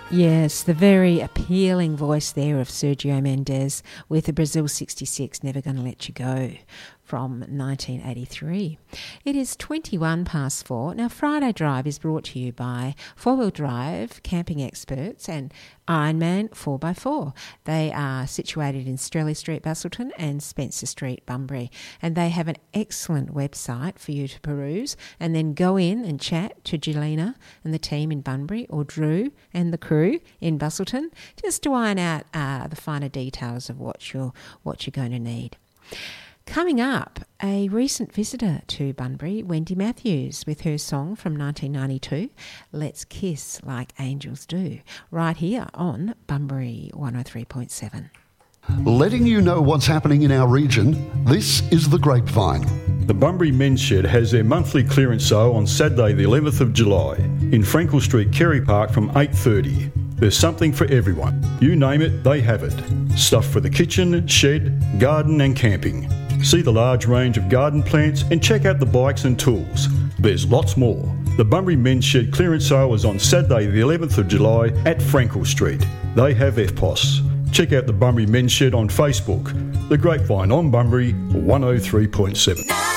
Yes, the very appealing voice there of Sergio Mendes with the Brazil 66, Never Gonna Let You Go, from 1983. It is 21 past 4. Now, Friday Drive is brought to you by 4-Wheel Drive Camping Experts and Ironman 4x4. They are situated in Strelley Street, Busselton and Spencer Street, Bunbury. And they have an excellent website for you to peruse and then go in and chat to Jelena and the team in Bunbury or Drew and the crew in Busselton just to iron out the finer details of what you're going to need. Coming up, a recent visitor to Bunbury, Wendy Matthews, with her song from 1992, Let's Kiss Like Angels Do, right here on Bunbury 103.7. Letting you know what's happening in our region, this is The Grapevine. The Bunbury Men's Shed has their monthly clearance sale on Saturday the 11th of July in Frankel Street, Kerry Park from 8:30. There's something for everyone. You name it, they have it. Stuff for the kitchen, shed, garden and camping. See the large range of garden plants and check out the bikes and tools. There's lots more. The Bunbury Men's Shed clearance sale is on Saturday the 11th of July at Frankel Street. They have FPOS. Check out the Bunbury Men's Shed on Facebook. The Grapevine on Bunbury 103.7.